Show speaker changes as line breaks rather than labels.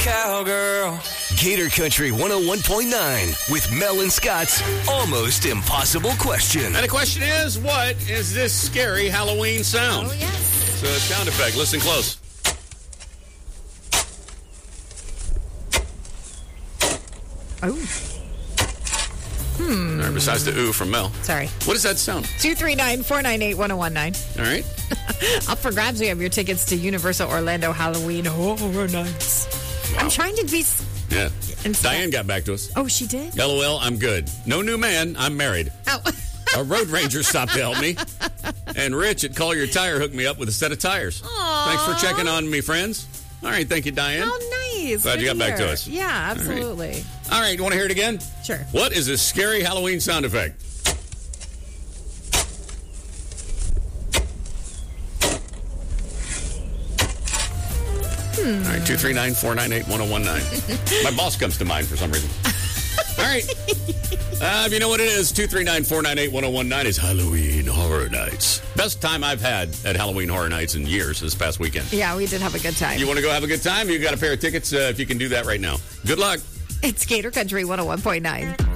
Cowgirl. Gator Country 101.9 with Mel and Scott's Almost Impossible Question.
And the question is, what is this scary Halloween sound?
Oh, yes.
It's a sound effect. Listen close.
Oh.
All right, besides the ooh from Mel.
Sorry.
What is that sound?
239-498-1019.
All right.
Up for grabs, we have your tickets to Universal Orlando Halloween Horror Nights.
Wow.
I'm trying to be...
Yeah. Diane got back to us.
Oh, she did?
LOL, I'm good. No new man, I'm married.
Oh.
A road ranger stopped to help me. And Rich at Collier Tire hooked me up with a set of tires.
Aww.
Thanks for checking on me, friends. All right, thank you, Diane.
Oh, nice.
Glad you got back to us.
Yeah, absolutely.
All right, you want to hear it again?
Sure.
What is this scary Halloween sound effect? All right, 239-498-1019. My boss comes to mind for some reason. All right. If you know what it is, 239-498-1019 is Halloween Horror Nights. Best time I've had at Halloween Horror Nights in years this past weekend.
Yeah, we did have a good time.
You want to go have a good time? You got a pair of tickets if you can do that right now. Good luck.
It's Gator Country 101.9.